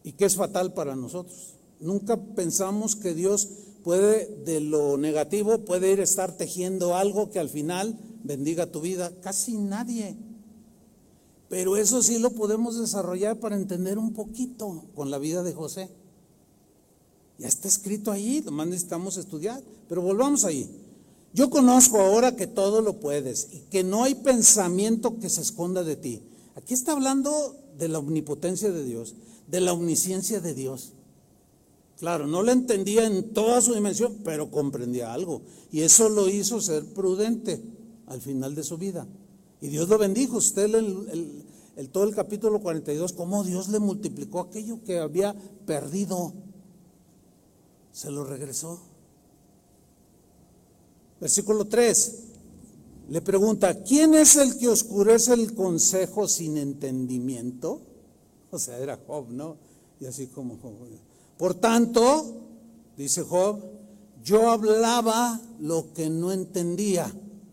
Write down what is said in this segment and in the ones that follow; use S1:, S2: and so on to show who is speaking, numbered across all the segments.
S1: y que es fatal para nosotros. Nunca pensamos que Dios puede, de lo negativo, puede ir a estar tejiendo algo que al final bendiga tu vida. Casi nadie. Pero eso sí lo podemos desarrollar para entender un poquito con la vida de José. Ya está escrito ahí, nomás necesitamos estudiar. Pero volvamos ahí. Yo conozco ahora que todo lo puedes y que no hay pensamiento que se esconda de ti. Aquí está hablando de la omnipotencia de Dios, de la omnisciencia de Dios. Claro, no lo entendía en toda su dimensión, pero comprendía algo. Y eso lo hizo ser prudente al final de su vida. Y Dios lo bendijo. Usted todo el capítulo 42, cómo Dios le multiplicó aquello que había perdido. Se lo regresó. Versículo 3, le pregunta, ¿quién es el que oscurece el consejo sin entendimiento? O sea, era Job, ¿no? Y así como Job. Por tanto, dice Job, yo hablaba lo que no entendía.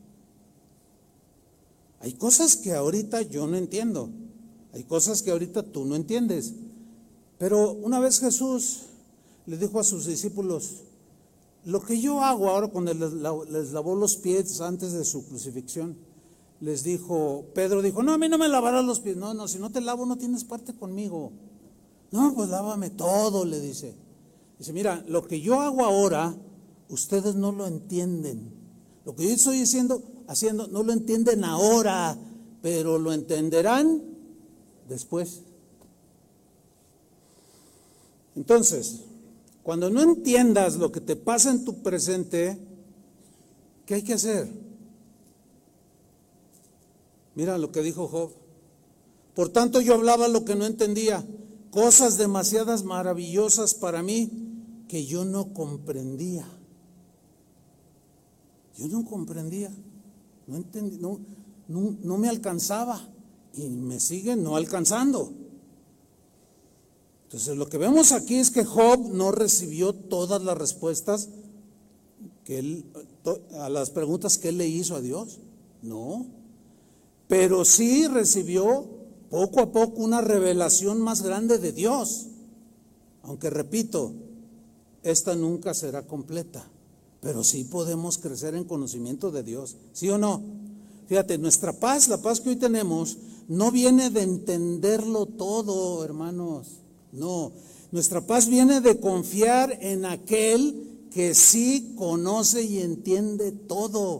S1: Hay cosas que ahorita yo no entiendo, hay cosas que ahorita tú no entiendes. Pero una vez Jesús le dijo a sus discípulos, lo que yo hago ahora cuando les lavó los pies antes de su crucifixión, les dijo, Pedro dijo, no, a mí no me lavarás los pies. No, si no te lavo no tienes parte conmigo. No, pues lávame todo, le dice. Dice, mira, lo que yo hago ahora, ustedes no lo entienden. Lo que yo estoy haciendo, no lo entienden ahora, pero lo entenderán después. Entonces, cuando no entiendas lo que te pasa en tu presente, ¿qué hay que hacer? Mira lo que dijo Job. Por tanto, yo hablaba lo que no entendía, cosas demasiadas maravillosas para mí que yo no comprendía. Yo no comprendía, no entendí, no me alcanzaba y me sigue no alcanzando. Entonces lo que vemos aquí es que Job no recibió todas las respuestas a las preguntas que él le hizo a Dios, no, pero sí recibió poco a poco una revelación más grande de Dios, aunque repito, esta nunca será completa, pero sí podemos crecer en conocimiento de Dios, ¿sí o no? Fíjate, nuestra paz, la paz que hoy tenemos, no viene de entenderlo todo, hermanos. No, nuestra paz viene de confiar en aquel que sí conoce y entiende todo.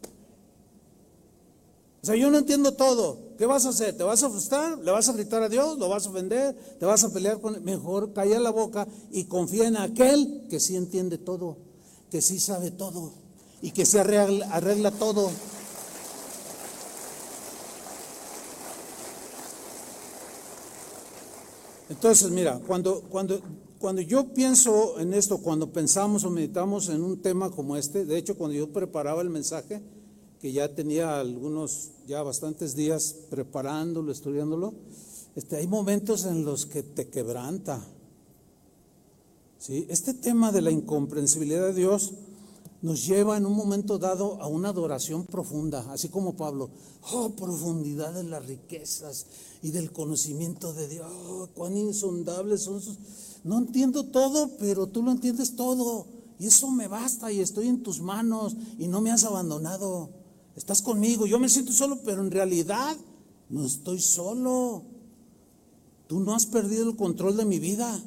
S1: O sea, yo no entiendo todo. ¿Qué vas a hacer? ¿Te vas a frustrar? ¿Le vas a gritar a Dios? ¿Lo vas a ofender? ¿Te vas a pelear con él? Mejor calla la boca y confía en aquel que sí entiende todo, que sí sabe todo y que se arregla todo. Entonces, mira, cuando yo pienso en esto, cuando pensamos o meditamos en un tema como este, de hecho, cuando yo preparaba el mensaje, que ya tenía ya bastantes días preparándolo, estudiándolo, hay momentos en los que te quebranta. ¿Sí? Este tema de la incomprensibilidad de Dios nos lleva en un momento dado a una adoración profunda, así como Pablo, profundidad de las riquezas y del conocimiento de Dios, cuán insondables son sus... No entiendo todo, pero tú lo entiendes todo, y eso me basta, y estoy en tus manos, y no me has abandonado, estás conmigo, yo me siento solo, pero en realidad no estoy solo, tú no has perdido el control de mi vida.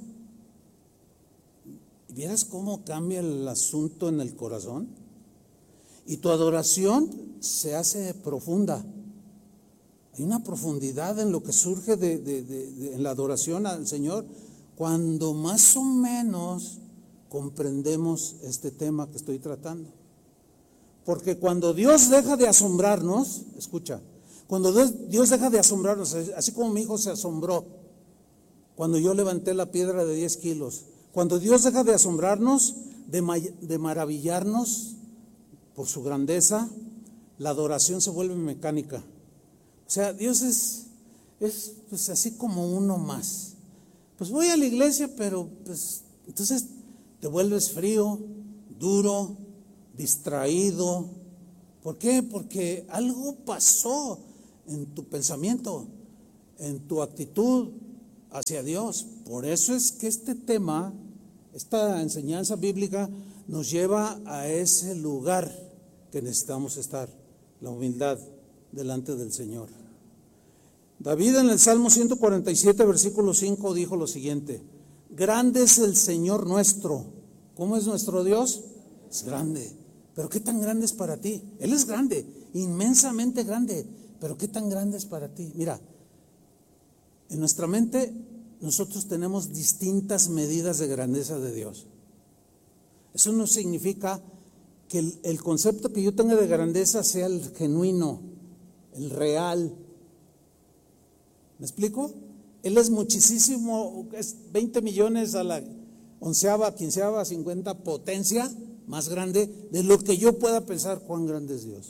S1: ¿Vieras cómo cambia el asunto en el corazón? Y tu adoración se hace profunda. Hay una profundidad en lo que surge en la adoración al Señor, cuando más o menos comprendemos este tema que estoy tratando. Porque cuando Dios deja de asombrarnos, escucha, cuando Dios deja de asombrarnos, así como mi hijo se asombró cuando yo levanté la piedra de 10 kilos, cuando Dios deja de asombrarnos, de maravillarnos por su grandeza, la adoración se vuelve mecánica. O sea, Dios es pues así como uno más. Pues voy a la iglesia, pero pues entonces te vuelves frío, duro, distraído. ¿Por qué? Porque algo pasó en tu pensamiento, en tu actitud. hacia Dios. Por eso es que este tema, esta enseñanza bíblica, nos lleva a ese lugar que necesitamos estar, la humildad delante del Señor. David en el Salmo 147, versículo 5 dijo lo siguiente: grande es el Señor nuestro. ¿Cómo es nuestro Dios? Es grande. ¿Pero qué tan grande es para ti? Él es grande, inmensamente grande. ¿Pero qué tan grande es para ti? Mira, en nuestra mente nosotros tenemos distintas medidas de grandeza de Dios. Eso no significa que el concepto que yo tenga de grandeza sea el genuino, el real. ¿Me explico? Él es muchísimo, es 20 millones a la onceava, quinceava, 50 potencia más grande de lo que yo pueda pensar cuán grande es Dios.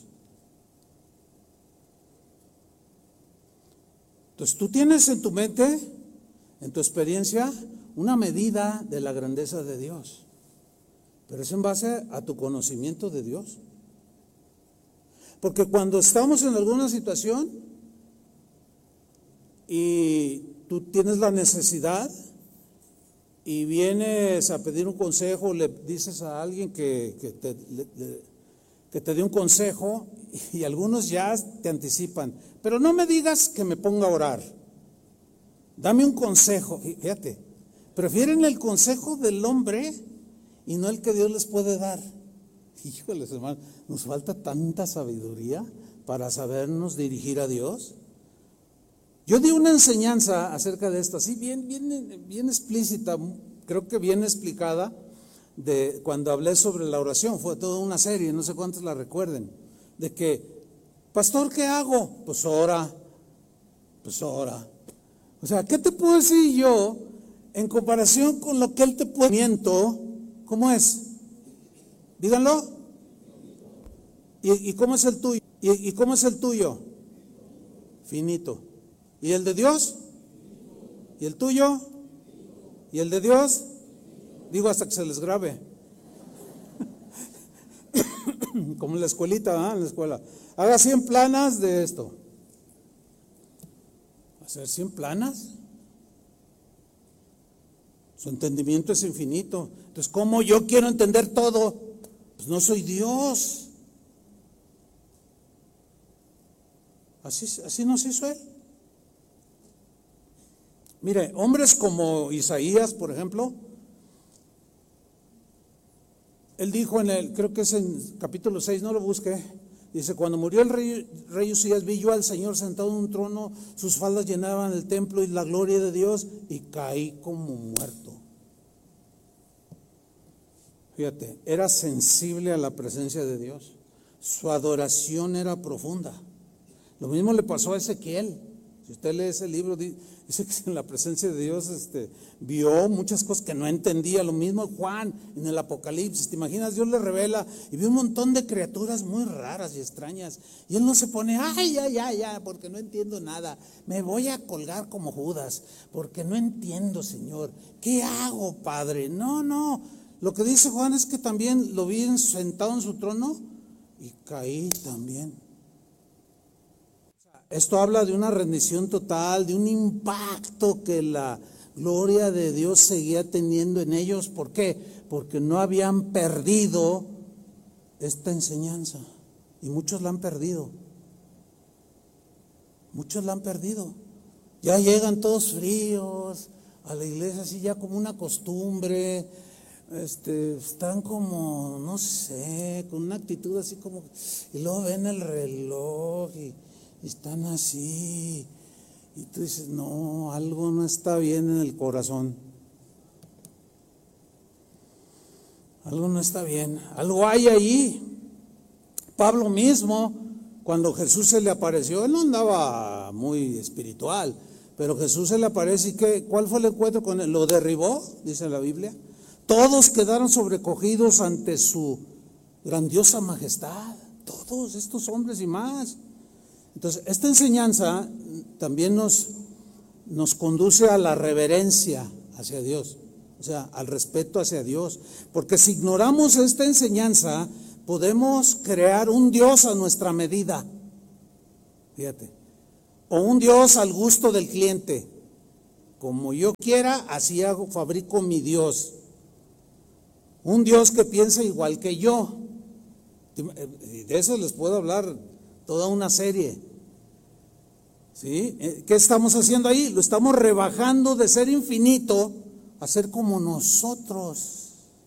S1: Entonces tú tienes en tu mente, en tu experiencia, una medida de la grandeza de Dios, pero es en base a tu conocimiento de Dios. Porque cuando estamos en alguna situación y tú tienes la necesidad y vienes a pedir un consejo, le dices a alguien que te dé un consejo, y algunos ya te anticipan, pero no me digas que me ponga a orar, dame un consejo. Fíjate, prefieren el consejo del hombre y no el que Dios les puede dar. Híjoles, hermano, nos falta tanta sabiduría para sabernos dirigir a Dios. Yo di una enseñanza acerca de esto, así bien explícita, creo que bien explicada, de cuando hablé sobre la oración. Fue toda una serie, no sé cuántos la recuerden, de que, pastor, ¿qué hago? Pues ora. O sea, ¿qué te puedo decir yo en comparación con lo que él te puede? ¿Cómo es? Díganlo. ¿Y cómo es el tuyo? ¿Y cómo es el tuyo? Finito. ¿Y el de Dios? ¿Y el tuyo? ¿Y el de Dios? Digo hasta que se les grabe. Como en la escuelita, en la escuela. Haga 100 planas de esto. ¿Hacer 100 planas? Su entendimiento es infinito. Entonces, ¿cómo yo quiero entender todo? Pues no soy Dios. Así nos hizo Él. Mire, hombres como Isaías, por ejemplo, él dijo creo que es en capítulo 6, no lo busque, dice: cuando murió el rey Usías, vi yo al Señor sentado en un trono, sus faldas llenaban el templo y la gloria de Dios, y caí como muerto. Fíjate, era sensible a la presencia de Dios, su adoración era profunda. Lo mismo le pasó a Ezequiel. Si usted lee ese libro, dice que en la presencia de Dios vio muchas cosas que no entendía. Lo mismo Juan en el Apocalipsis. ¿Te imaginas? Dios le revela y vio un montón de criaturas muy raras y extrañas. Y él no se pone, ya, porque no entiendo nada. Me voy a colgar como Judas, porque no entiendo, Señor. ¿Qué hago, Padre? No. Lo que dice Juan es que también lo vi sentado en su trono y caí también. Esto habla de una rendición total, de un impacto que la gloria de Dios seguía teniendo en ellos. ¿Por qué? Porque no habían perdido esta enseñanza. Y muchos la han perdido. Ya llegan todos fríos a la iglesia, así ya como una costumbre. Están como, no sé, con una actitud así como, y luego ven el reloj y están así, y tú dices, no, algo no está bien en el corazón, algo no está bien, algo hay ahí. Pablo mismo, cuando Jesús se le apareció, él no andaba muy espiritual, pero Jesús se le aparece, ¿y cuál fue el encuentro con él? Lo derribó, dice la Biblia. Todos quedaron sobrecogidos ante su grandiosa majestad, todos estos hombres y más. Entonces, esta enseñanza también nos conduce a la reverencia hacia Dios, o sea, al respeto hacia Dios, porque si ignoramos esta enseñanza, podemos crear un Dios a nuestra medida, fíjate, o un Dios al gusto del cliente, como yo quiera, así hago, fabrico mi Dios. Un Dios que piensa igual que yo. Y de eso les puedo hablar toda una serie. ¿Sí? ¿Qué estamos haciendo ahí? Lo estamos rebajando de ser infinito a ser como nosotros.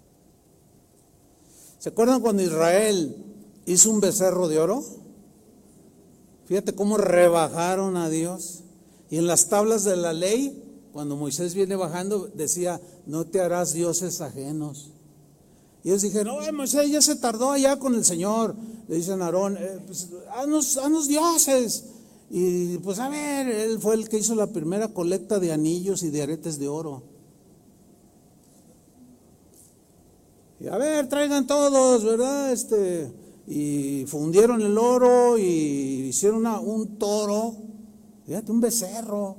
S1: ¿Se acuerdan cuando Israel hizo un becerro de oro? Fíjate cómo rebajaron a Dios. Y en las tablas de la ley, cuando Moisés viene bajando, decía, no te harás dioses ajenos. Y ellos dijeron, no, Moisés ya se tardó allá con el Señor. Le dicen a Aarón, pues, haznos dioses. Y pues a ver, él fue el que hizo la primera colecta de anillos y de aretes de oro. Y a ver, traigan todos, ¿verdad? Y fundieron el oro y hicieron un toro, fíjate, un becerro.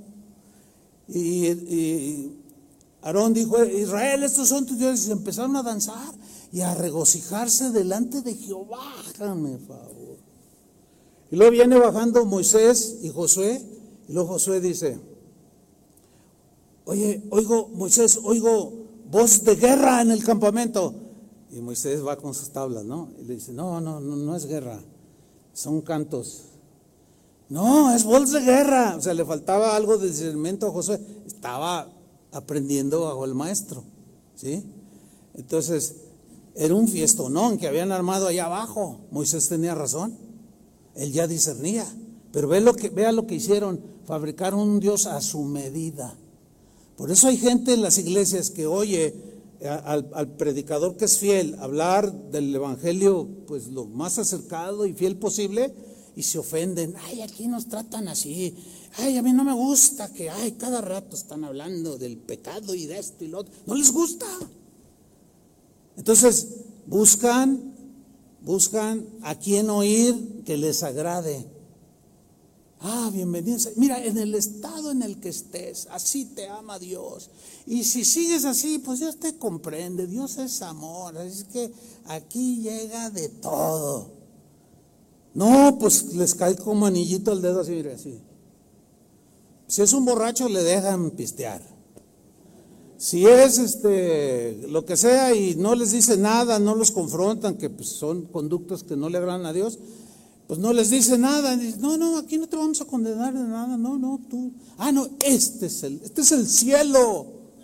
S1: Y Aarón dijo, Israel, estos son tus dioses. Y empezaron a danzar y a regocijarse delante de Jehová. Háganme favor. Y luego viene bajando Moisés y Josué. Y luego Josué dice, oye, Moisés, oigo voz de guerra en el campamento. Y Moisés va con sus tablas, ¿no? Y le dice, no es guerra, son cantos. No, es voz de guerra. O sea, le faltaba algo de discernimiento a Josué. Estaba aprendiendo bajo el maestro, ¿sí? Entonces, era un fiestonón que habían armado allá abajo. Moisés tenía razón, él ya discernía. Pero vea lo que hicieron, fabricaron un Dios a su medida. Por eso hay gente en las iglesias que oye al predicador que es fiel hablar del evangelio pues lo más acercado y fiel posible y se ofenden. Ay, aquí nos tratan así. Ay, a mí no me gusta que cada rato están hablando del pecado y de esto y lo otro. No les gusta. Entonces buscan a quien oír que les agrade. Bienvenido. Mira, en el estado en el que estés, así te ama Dios. Y si sigues así, pues Dios te comprende. Dios es amor. Así que aquí llega de todo. No, pues les cae como anillito al dedo así, mira, así. Si es un borracho, le dejan pistear. Si es lo que sea y no les dice nada, no los confrontan, que pues son conductas que no le agradan a Dios, pues no les dice nada. Dice, no, aquí no te vamos a condenar de nada, no, tú. No, este es el cielo.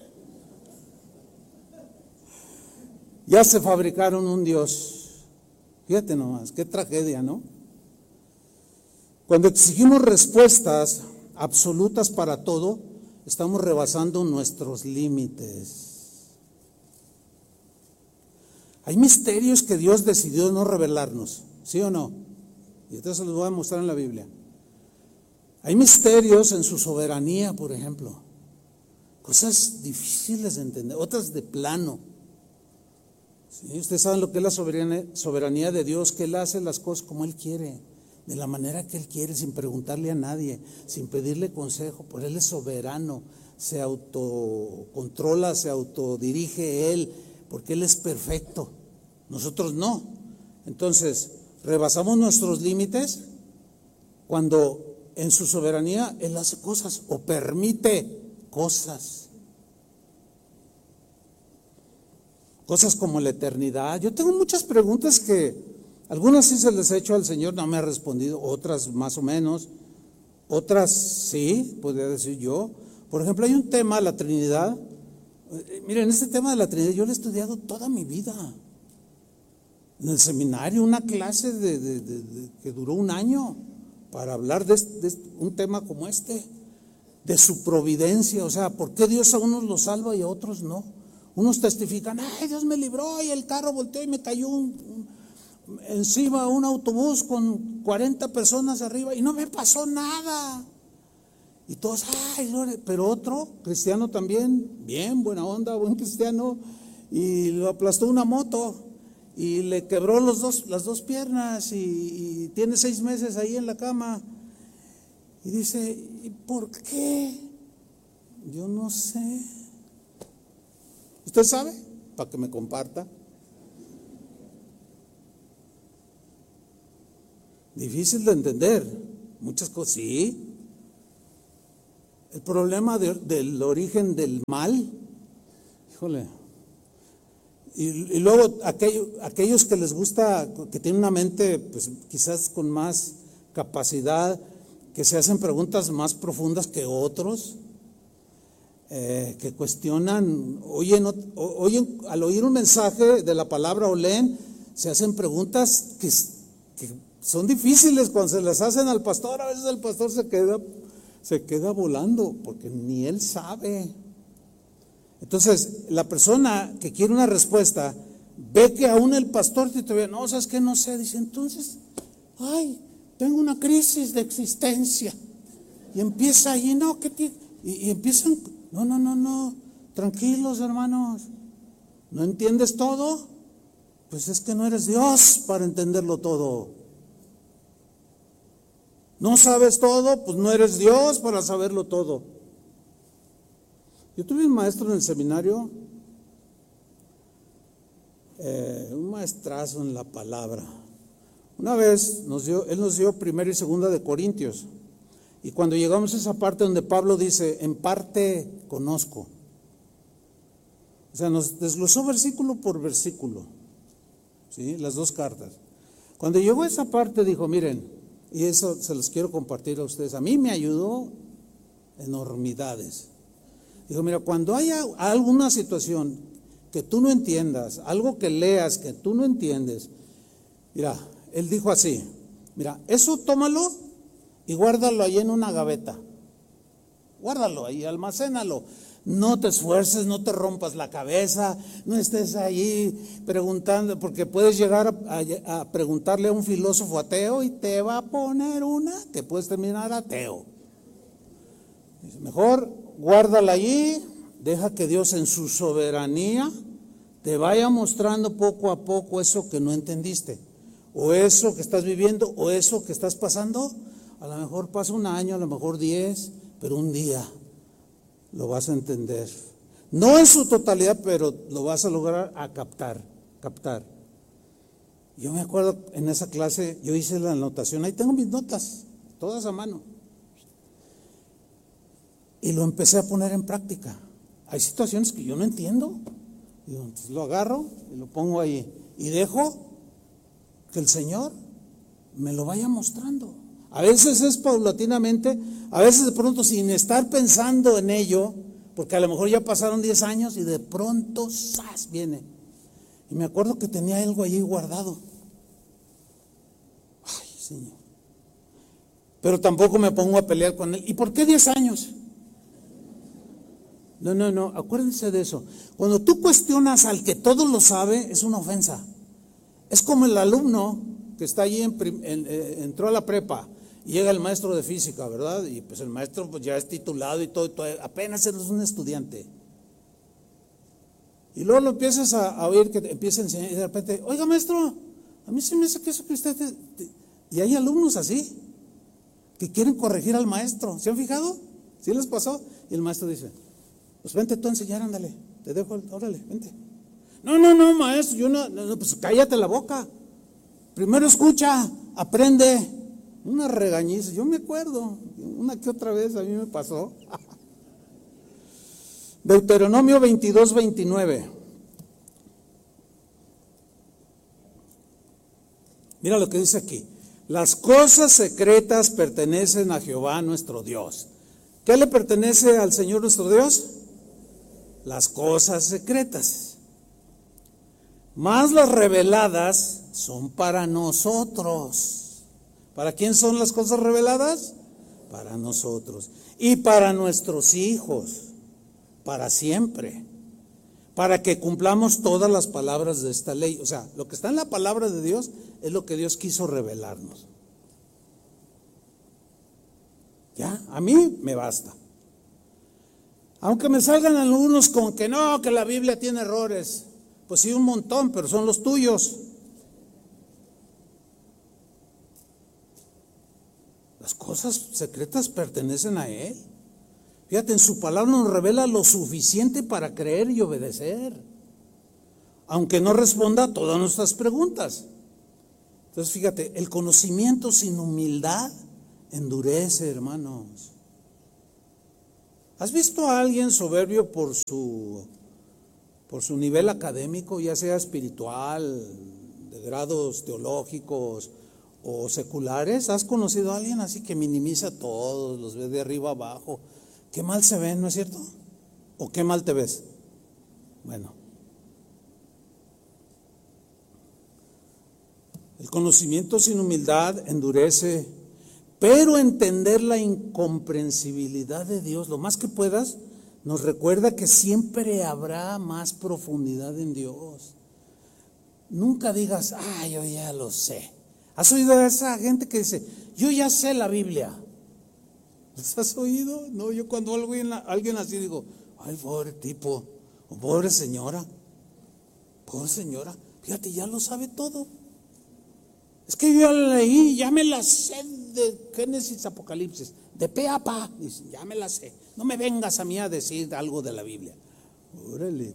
S1: Ya se fabricaron un Dios. Fíjate nomás, qué tragedia, ¿no? Cuando exigimos respuestas absolutas para todo, estamos rebasando nuestros límites. Hay misterios que Dios decidió no revelarnos, ¿sí o no? Y entonces los voy a mostrar en la Biblia. Hay misterios en su soberanía, por ejemplo. Cosas difíciles de entender, otras de plano. ¿Sí? Ustedes saben lo que es la soberanía de Dios, que Él hace las cosas como Él quiere, de la manera que Él quiere, sin preguntarle a nadie, sin pedirle consejo, porque Él es soberano, se autocontrola, se autodirige Él, porque Él es perfecto, nosotros no. Entonces, rebasamos nuestros límites cuando en su soberanía Él hace cosas o permite cosas. Cosas como la eternidad. Yo tengo muchas preguntas que algunas sí se les he hecho al Señor, no me ha respondido, otras más o menos, otras sí, podría decir yo. Por ejemplo, hay un tema, la Trinidad. Miren, este tema de la Trinidad yo lo he estudiado toda mi vida. En el seminario, una clase que duró un año para hablar de un tema como de su providencia. O sea, ¿por qué Dios a unos los salva y a otros no? Unos testifican, Dios me libró y el carro volteó y me cayó encima un autobús con 40 personas arriba y no me pasó nada. Y todos, gloria. Pero otro cristiano también, bien, buena onda, buen cristiano, y lo aplastó una moto y le quebró las dos piernas y tiene 6 meses ahí en la cama. Y dice, ¿y por qué? Yo no sé. ¿Usted sabe? Para que me comparta. Difícil de entender. Muchas cosas, sí. el problema del origen del mal, híjole. Y luego aquellos que les gusta, que tienen una mente pues quizás con más capacidad, que se hacen preguntas más profundas que otros, que cuestionan, oyen, al oír un mensaje de la palabra o leen, se hacen preguntas que son difíciles. Cuando se las hacen al pastor, a veces el pastor se queda volando, porque ni él sabe. Entonces, la persona que quiere una respuesta, ve que aún el pastor todavía, no, ¿sabes qué? No sé, dice, entonces, tengo una crisis de existencia. Y empieza ahí, no, y empiezan, no, tranquilos hermanos, ¿no entiendes todo? Pues es que no eres Dios para entenderlo todo. ¿No sabes todo? Pues no eres Dios para saberlo todo. Yo tuve un maestro en el seminario, un maestrazo en la palabra. Una vez él nos dio 1 y 2 de Corintios, y cuando llegamos a esa parte donde Pablo dice, en parte conozco, o sea, nos desglosó versículo por versículo, ¿sí? Las dos cartas. Cuando llegó a esa parte dijo, miren, y eso se los quiero compartir a ustedes, a mí me ayudó enormidades. Dijo, mira, cuando haya alguna situación que tú no entiendas, algo que leas que tú no entiendes, mira, él dijo así, mira, eso tómalo y guárdalo ahí en una gaveta. Guárdalo ahí, almacénalo. No te esfuerces, no te rompas la cabeza, no estés ahí preguntando, porque puedes llegar a preguntarle a un filósofo ateo y te va a poner que puedes terminar ateo. Mejor guárdala allí, deja que Dios en su soberanía te vaya mostrando poco a poco eso que no entendiste, o eso que estás viviendo, o eso que estás pasando. A lo mejor pasa un año, a lo mejor 10, pero un día lo vas a entender. No en su totalidad, pero lo vas a lograr a captar. Yo me acuerdo en esa clase, yo hice la anotación, ahí tengo mis notas, todas a mano. Y lo empecé a poner en práctica. Hay situaciones que yo no entiendo. Y entonces lo agarro y lo pongo ahí. Y dejo que el Señor me lo vaya mostrando. A veces es paulatinamente, a veces de pronto sin estar pensando en ello, porque a lo mejor ya pasaron 10 años y de pronto ¡zas! Viene. Y me acuerdo que tenía algo allí guardado. Ay, Señor. Pero tampoco me pongo a pelear con él. ¿Y por qué 10 años? No, acuérdense de eso. Cuando tú cuestionas al que todo lo sabe, es una ofensa. Es como el alumno que está allí, entró a la prepa y llega el maestro de física, ¿verdad? Y pues el maestro pues ya es titulado y todo, apenas eres un estudiante. Y luego lo empiezas a oír que te empieza a enseñar y de repente, oiga maestro, a mí se me hace que eso que usted... Y hay alumnos así, que quieren corregir al maestro. ¿Se han fijado? ¿Sí les pasó? Y el maestro dice, pues vente tú a enseñar, ándale, te dejo, órale, vente. No, maestro, yo no, pues cállate la boca. Primero escucha, aprende. Una regañiza, yo me acuerdo, una que otra vez a mí me pasó. Deuteronomio 22:29. Mira lo que dice aquí. Las cosas secretas pertenecen a Jehová nuestro Dios. ¿Qué le pertenece al Señor nuestro Dios? Las cosas secretas. Mas las reveladas son para nosotros. ¿Para quién son las cosas reveladas? Para nosotros. Y para nuestros hijos, para siempre. Para que cumplamos todas las palabras de esta ley. O sea, lo que está en la palabra de Dios es lo que Dios quiso revelarnos. Ya, a mí me basta. Aunque me salgan algunos con que no, que la Biblia tiene errores. Pues sí, un montón, pero son los tuyos. Las cosas secretas pertenecen a Él. Fíjate, en su palabra nos revela lo suficiente para creer y obedecer, aunque no responda a todas nuestras preguntas. Entonces, fíjate, el conocimiento sin humildad endurece, hermanos. ¿Has visto a alguien soberbio por su nivel académico, ya sea espiritual, de grados teológicos o seculares? ¿Has conocido a alguien así que minimiza a todos, los ve de arriba abajo? Qué mal se ven, ¿no es cierto? ¿O qué mal te ves? Bueno, el conocimiento sin humildad endurece, pero entender la incomprensibilidad de Dios, lo más que puedas, nos recuerda que siempre habrá más profundidad en Dios. Nunca digas, yo ya lo sé. ¿Has oído a esa gente que dice, yo ya sé la Biblia? ¿Los has oído? No, yo cuando alguien así digo, ay, pobre tipo, o pobre señora, fíjate, ya lo sabe todo. Es que yo ya la leí, ya me la sé de Génesis, Apocalipsis, de pe a pa, dice, ya me la sé. No me vengas a mí a decir algo de la Biblia. Órale,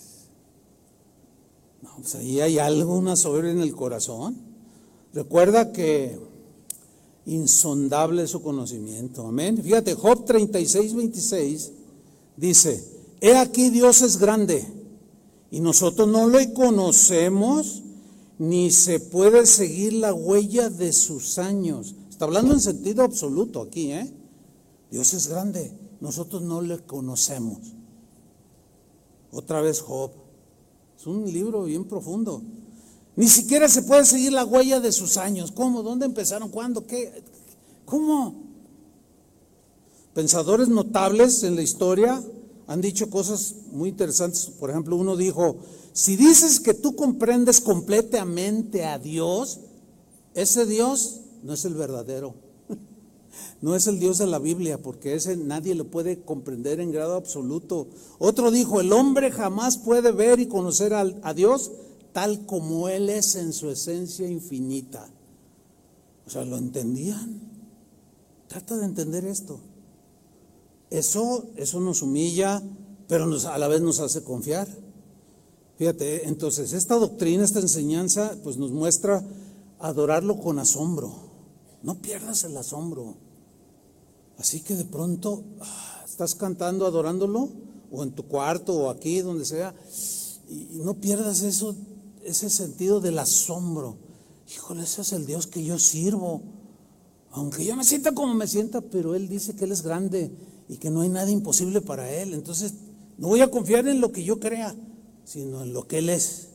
S1: no, pues ahí hay algo, una soberbia en el corazón. Recuerda que insondable es su conocimiento, amén. Fíjate, Job 36:26 dice, he aquí Dios es grande y nosotros no le conocemos, ni se puede seguir la huella de sus años. Está hablando en sentido absoluto aquí, Dios es grande, nosotros no le conocemos. Otra vez Job, es un libro bien profundo. Ni siquiera se puede seguir la huella de sus años. ¿Cómo? ¿Dónde empezaron? ¿Cuándo? ¿Qué? ¿Cómo? Pensadores notables en la historia han dicho cosas muy interesantes. Por ejemplo, uno dijo, si dices que tú comprendes completamente a Dios, ese Dios no es el verdadero. No es el Dios de la Biblia, porque ese nadie lo puede comprender en grado absoluto. Otro dijo, el hombre jamás puede ver y conocer a Dios tal como Él es en su esencia infinita. O sea, ¿lo entendían? Trata de entender esto. Eso nos humilla, pero a la vez nos hace confiar. Fíjate, entonces esta doctrina, esta enseñanza, pues nos muestra adorarlo con asombro. No pierdas el asombro. Así que de pronto estás cantando, adorándolo, o en tu cuarto, o aquí, donde sea, y no pierdas ese sentido del asombro. Híjole, ese es el Dios que yo sirvo. Aunque yo me sienta como me sienta, pero Él dice que Él es grande y que no hay nada imposible para Él. Entonces, no voy a confiar en lo que yo crea, sino en lo que Él es.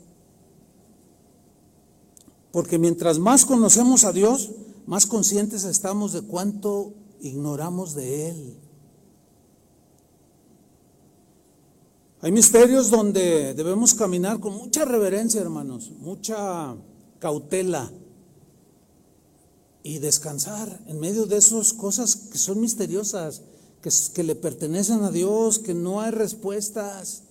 S1: Porque mientras más conocemos a Dios, más conscientes estamos de cuánto ignoramos de Él. Hay misterios donde debemos caminar con mucha reverencia, hermanos, mucha cautela y descansar en medio de esas cosas que son misteriosas, que le pertenecen a Dios, que no hay respuestas.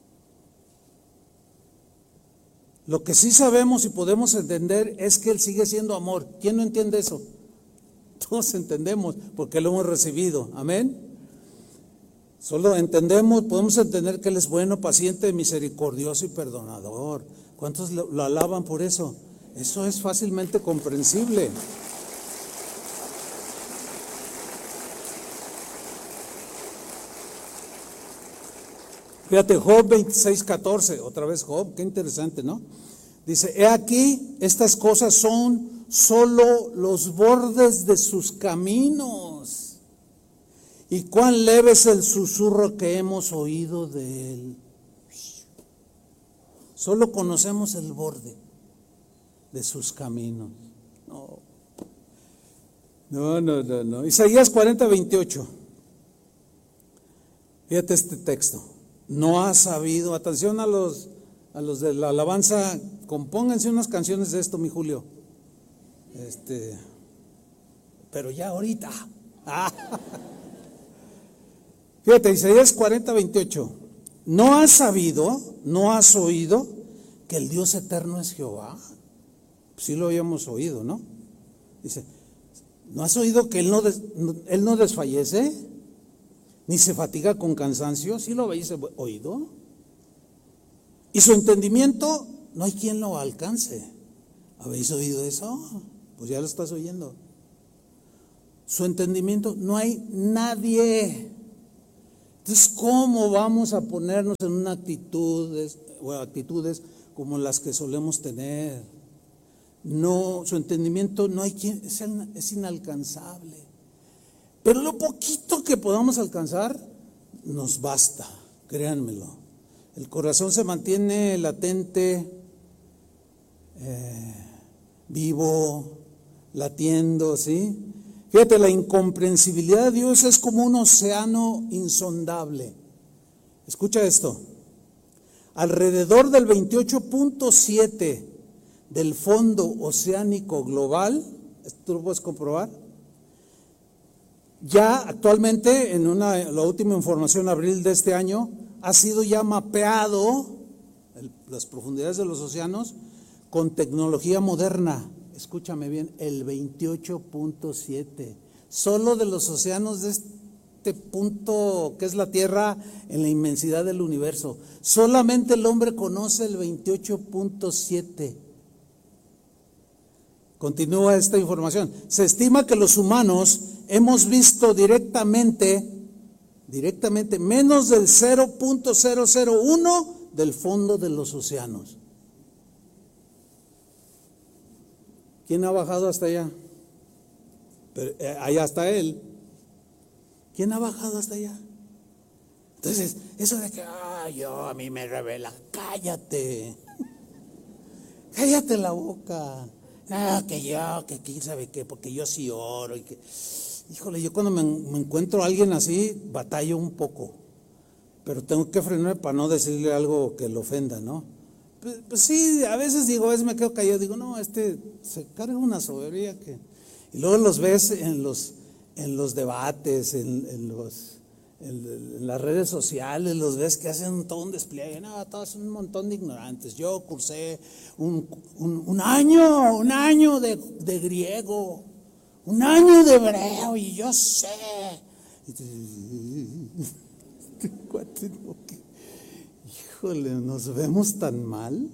S1: Lo que sí sabemos y podemos entender es que Él sigue siendo amor. ¿Quién no entiende eso? Todos entendemos porque lo hemos recibido, amén. Solo entendemos, podemos entender que Él es bueno, paciente, misericordioso y perdonador. ¿Cuántos lo alaban por eso? Eso es fácilmente comprensible. Fíjate, Job 26:14, otra vez Job, qué interesante, ¿no? Dice, he aquí, estas cosas son solo los bordes de sus caminos. Y cuán leve es el susurro que hemos oído de Él. Solo conocemos el borde de sus caminos. No. Isaías 40:28. Fíjate este texto. No ha sabido, atención a los de la alabanza, compónganse unas canciones de esto, mi Julio. Pero ya ahorita. Fíjate, Isaías 40:28. ¿No has sabido, no has oído que el Dios eterno es Jehová? Sí lo habíamos oído, ¿no? Dice, ¿no has oído que Él no desfallece? Ni se fatiga con cansancio. ¿Sí lo habéis oído? Y su entendimiento no hay quien lo alcance. ¿Habéis oído eso? Pues ya lo estás oyendo. Su entendimiento no hay nadie Entonces, ¿cómo vamos a ponernos en una actitudes como las que solemos tener? No, su entendimiento no hay quien, es inalcanzable. Pero lo poquito que podamos alcanzar nos basta, créanmelo. El corazón se mantiene latente, vivo, latiendo, ¿sí? Fíjate, la incomprensibilidad de Dios es como un océano insondable. Escucha esto. Alrededor del 28.7 del fondo oceánico global, ¿tú lo puedes comprobar? Ya actualmente, en la última información, abril de este año, ha sido ya mapeado las profundidades de los océanos con tecnología moderna. Escúchame bien, el 28.7, solo de los océanos de este punto que es la Tierra en la inmensidad del universo. Solamente el hombre conoce el 28.7. Continúa esta información. Se estima que los humanos hemos visto directamente menos del 0.001 del fondo de los océanos. ¿Quién ha bajado hasta allá? Pero, allá está él. ¿Quién ha bajado hasta allá? Entonces, eso de que, a mí me revela, cállate. Cállate la boca. Que quién sabe qué, porque yo sí oro. Híjole, yo cuando me encuentro a alguien así, batallo un poco. Pero tengo que frenarme para no decirle algo que lo ofenda, ¿no? Pues sí, a veces me quedo callado, digo, no, se carga una soberbia que... Y luego los ves en los debates, en las redes sociales, los ves que hacen todo un despliegue, no, todos son un montón de ignorantes. Yo cursé un año de griego, un año de hebreo, y yo sé. Híjole, ¿nos vemos tan mal?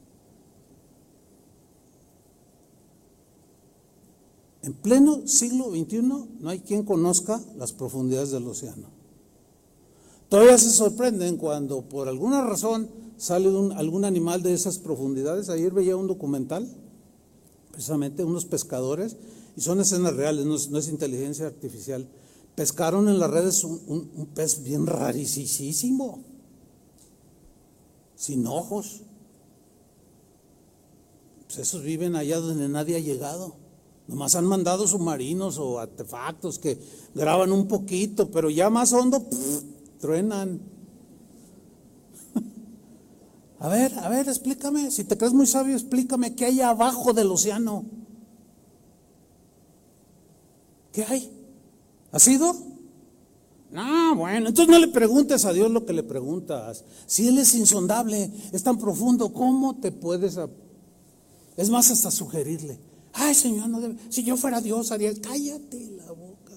S1: En pleno siglo XXI no hay quien conozca las profundidades del océano. Todavía se sorprenden cuando por alguna razón sale algún animal de esas profundidades. Ayer veía un documental, precisamente unos pescadores, y son escenas reales, no es inteligencia artificial. Pescaron en las redes un pez bien rarísimo, sin ojos. Pues esos viven allá donde nadie ha llegado. Nomás han mandado submarinos o artefactos que graban un poquito, pero ya más hondo, truenan. A ver, explícame. Si te crees muy sabio, explícame qué hay abajo del océano. ¿Qué hay? ¿Has ido? No, bueno, entonces no le preguntes a Dios lo que le preguntas. Si Él es insondable, es tan profundo, ¿cómo te puedes? Es más, hasta sugerirle. Ay, Señor, no debe. Si yo fuera Dios, haría. Cállate la boca.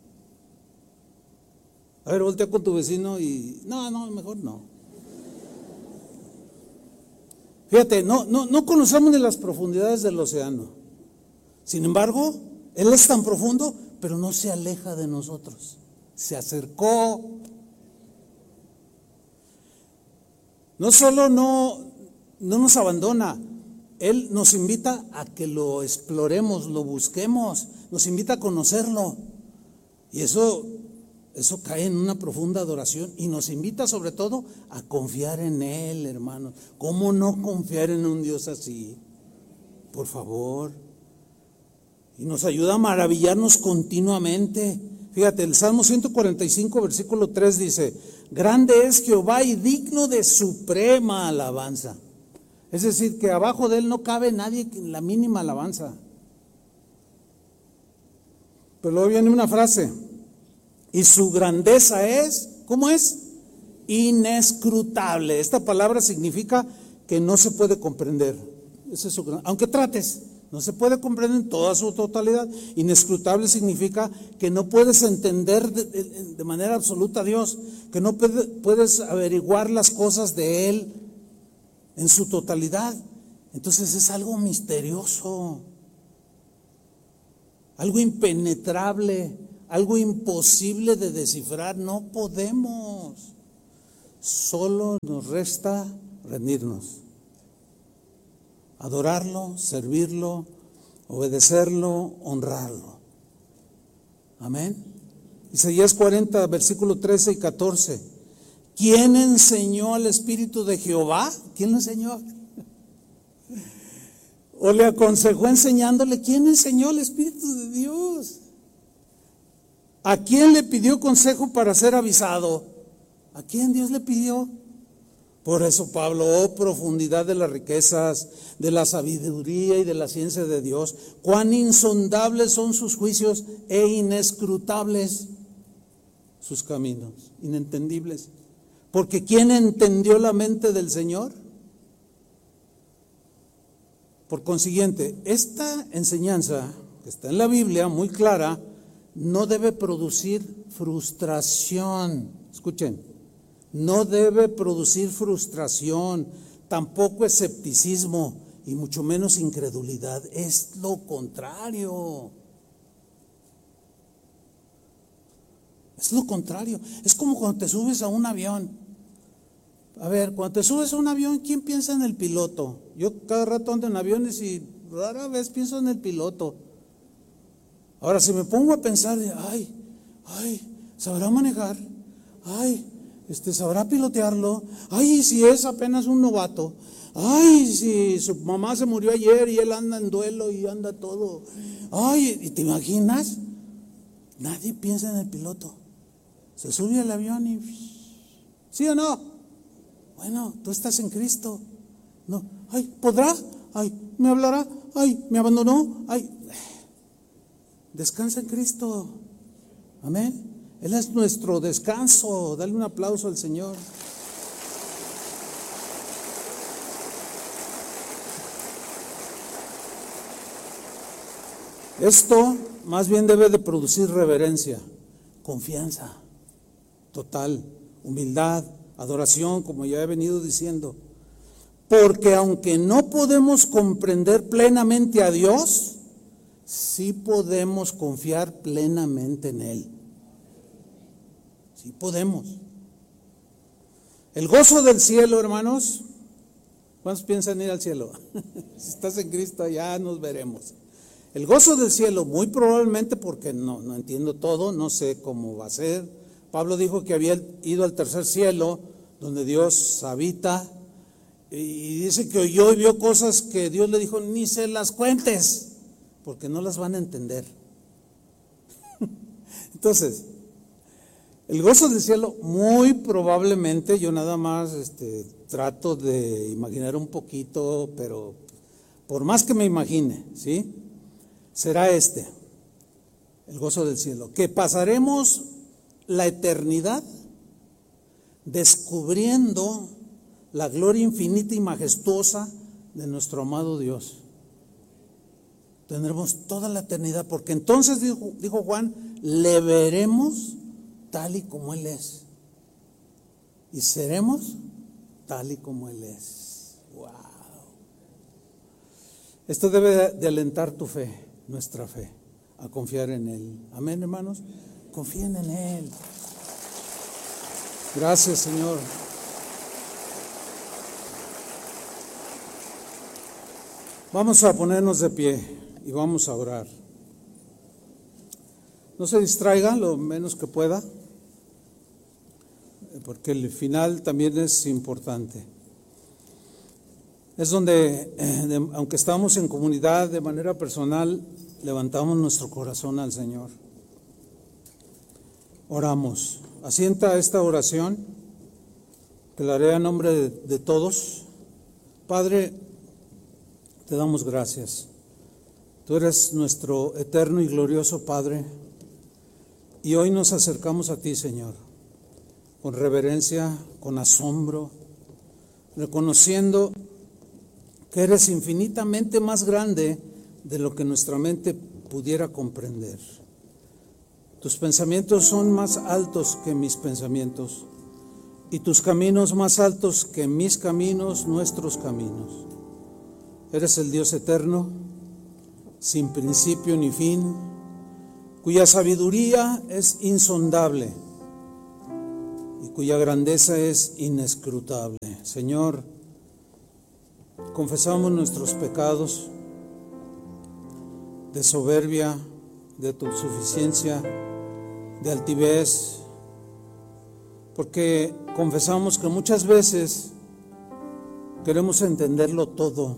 S1: A ver, voltea con tu vecino y. No, mejor no. Fíjate, no conocemos ni las profundidades del océano. Sin embargo, Él es tan profundo, pero no se aleja de nosotros. Se acercó. No solo no nos abandona, Él nos invita a que lo exploremos, lo busquemos, nos invita a conocerlo. Y eso cae en una profunda adoración y nos invita sobre todo a confiar en Él, hermanos. ¿Cómo no confiar en un Dios así? Por favor. Y nos ayuda a maravillarnos continuamente. Fíjate, el Salmo 145, versículo 3 dice: grande es Jehová y digno de suprema alabanza. Es decir, que abajo de Él no cabe nadie en la mínima alabanza. Pero luego viene una frase: y su grandeza es, ¿cómo es? Inescrutable. Esta palabra significa que no se puede comprender. Ese es aunque trates, no se puede comprender en toda su totalidad. Inescrutable significa que no puedes entender de manera absoluta a Dios, que no puedes averiguar las cosas de Él en su totalidad. Entonces es algo misterioso, algo impenetrable, algo imposible de descifrar. No podemos. Solo nos resta rendirnos, adorarlo, servirlo, obedecerlo, honrarlo. Amén. Isaías 40, versículo 13 y 14. ¿Quién enseñó al Espíritu de Jehová? ¿Quién lo enseñó? ¿O le aconsejó enseñándole? ¿Quién enseñó al Espíritu de Dios? ¿A quién le pidió consejo para ser avisado? ¿A quién Dios le pidió? Por eso Pablo, oh profundidad de las riquezas, de la sabiduría y de la ciencia de Dios, cuán insondables son sus juicios e inescrutables sus caminos, inentendibles. Porque ¿quién entendió la mente del Señor? Por consiguiente, esta enseñanza que está en la Biblia, muy clara, no debe producir frustración. Escuchen, no debe producir frustración, tampoco escepticismo y mucho menos incredulidad. Es lo contrario. Es lo contrario. Es como cuando te subes a un avión. A ver, cuando te subes a un avión, ¿quién piensa en el piloto? Yo cada rato ando en aviones y rara vez pienso en el piloto. Ahora, si me pongo a pensar, ¿sabrá manejar? ¿Sabrá pilotearlo? Si es apenas un novato. Si su mamá se murió ayer y él anda en duelo y anda todo. ¿Y te imaginas? Nadie piensa en el piloto. Se sube al avión y... ¿Sí o no? Bueno, tú estás en Cristo. No, ¿podrá? ¿Me hablará? ¿Me abandonó? Descansa en Cristo. Amén. Él es nuestro descanso. Dale un aplauso al Señor. Esto más bien debe de producir reverencia, confianza total, humildad, adoración, como ya he venido diciendo. Porque aunque no podemos comprender plenamente a Dios, sí podemos confiar plenamente en Él. Sí podemos. El gozo del cielo, hermanos. ¿Cuántos piensan ir al cielo? Si estás en Cristo, ya nos veremos. El gozo del cielo, muy probablemente, porque no entiendo todo, no sé cómo va a ser. Pablo dijo que había ido al tercer cielo, donde Dios habita, y dice que oyó y vio cosas que Dios le dijo, ni se las cuentes, porque no las van a entender. Entonces, el gozo del cielo, muy probablemente, yo nada más trato de imaginar un poquito, pero por más que me imagine, ¿sí? Será el gozo del cielo, que pasaremos la eternidad descubriendo la gloria infinita y majestuosa de nuestro amado Dios. Tendremos toda la eternidad, porque entonces, dijo Juan, le veremos tal y como Él es. Y seremos tal y como Él es. ¡Wow! Esto debe de alentar tu fe, nuestra fe, a confiar en Él. Amén, hermanos. Confíen en Él. Gracias, Señor. Vamos a ponernos de pie y vamos a orar. No se distraigan lo menos que pueda, porque el final también es importante. Es donde, aunque estamos en comunidad, de manera personal, levantamos nuestro corazón al Señor. Oramos. Asienta esta oración, que la haré a nombre de todos. Padre, te damos gracias. Tú eres nuestro eterno y glorioso Padre, y hoy nos acercamos a ti, Señor, con reverencia, con asombro, reconociendo que eres infinitamente más grande de lo que nuestra mente pudiera comprender. Tus pensamientos son más altos que mis pensamientos, y tus caminos más altos que mis caminos, nuestros caminos. Eres el Dios eterno, sin principio ni fin, cuya sabiduría es insondable y cuya grandeza es inescrutable. Señor, confesamos nuestros pecados de soberbia, de tu suficiencia, de altivez, porque confesamos que muchas veces queremos entenderlo todo,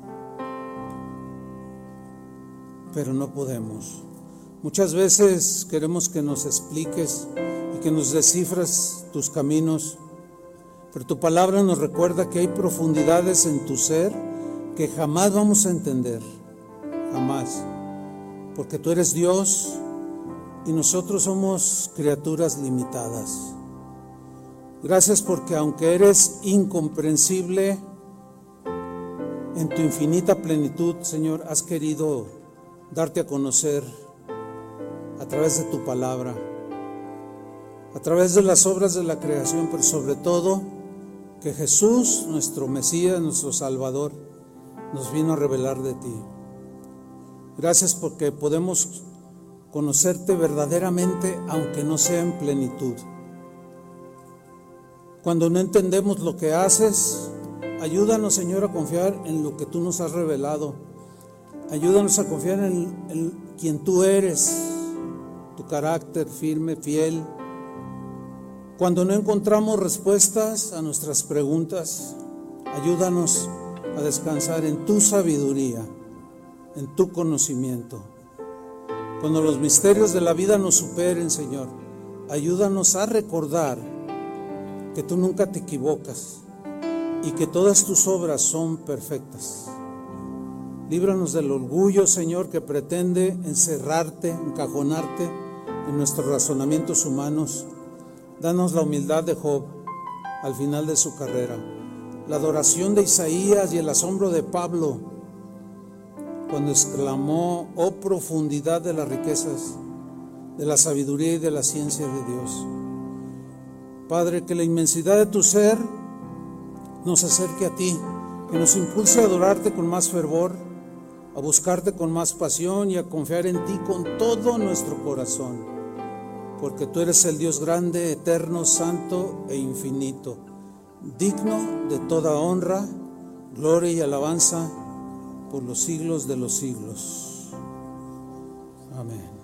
S1: pero no podemos. Muchas veces queremos que nos expliques y que nos descifres tus caminos, pero tu palabra nos recuerda que hay profundidades en tu ser que jamás vamos a entender, jamás, porque tú eres Dios y nosotros somos criaturas limitadas. Gracias porque aunque eres incomprensible, en tu infinita plenitud, Señor, has querido darte a conocer a través de tu palabra, a través de las obras de la creación, pero sobre todo que Jesús, nuestro Mesías, nuestro Salvador, nos vino a revelar de ti. Gracias porque podemos conocerte verdaderamente, aunque no sea en plenitud. Cuando no entendemos lo que haces, ayúdanos, Señor, a confiar en lo que tú nos has revelado. Ayúdanos a confiar en quien tú eres, tu carácter firme, fiel. Cuando no encontramos respuestas a nuestras preguntas, ayúdanos a descansar en tu sabiduría, en tu conocimiento. Cuando los misterios de la vida nos superen, Señor, ayúdanos a recordar que tú nunca te equivocas y que todas tus obras son perfectas. Líbranos del orgullo, Señor, que pretende encerrarte, encajonarte en nuestros razonamientos humanos. Danos la humildad de Job al final de su carrera, la adoración de Isaías y el asombro de Pablo cuando exclamó: oh profundidad de las riquezas, de la sabiduría y de la ciencia de Dios. Padre, que la inmensidad de tu ser nos acerque a ti, que nos impulse a adorarte con más fervor, a buscarte con más pasión y a confiar en ti con todo nuestro corazón, porque tú eres el Dios grande, eterno, santo e infinito, digno de toda honra, gloria y alabanza por los siglos de los siglos. Amén.